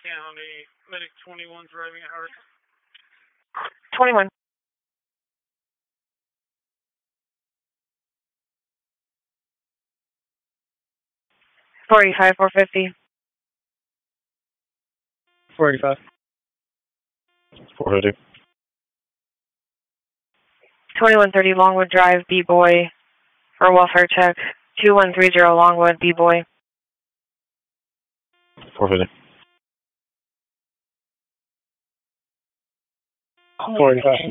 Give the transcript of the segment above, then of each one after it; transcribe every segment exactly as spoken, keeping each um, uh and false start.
County, Medic twenty-one driving at Hart. twenty-one. forty-five, four fifty. four eighty-five. four fifty. twenty-one thirty Longwood Drive, B-Boy, for welfare check. two one three zero Longwood, B-Boy. four fifty. four eighty-five.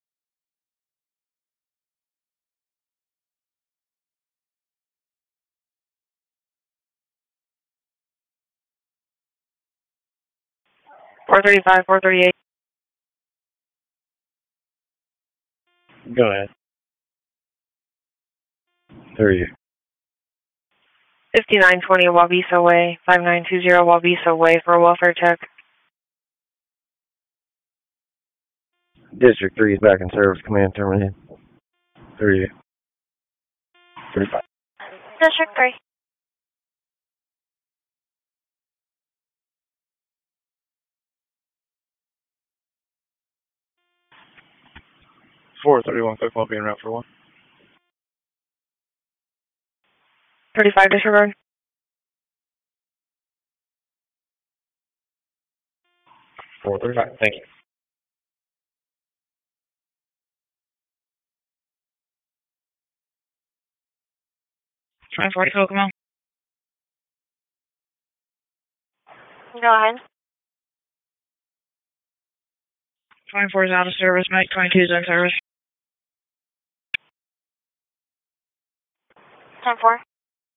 four thirty-five, four thirty-eight. Go ahead. thirty. fifty-nine twenty Wabisa Way, five nine two zero Wabisa Way for welfare check. District three is back in service. Command terminated. thirty. thirty-five. District three. four thirty-one, quick will be en route for one. thirty-five disregard. four thirty-five. Thank you. five forty Kokomo. Go ahead. twenty-four is out of service, Mike. twenty-two is in service. ten four.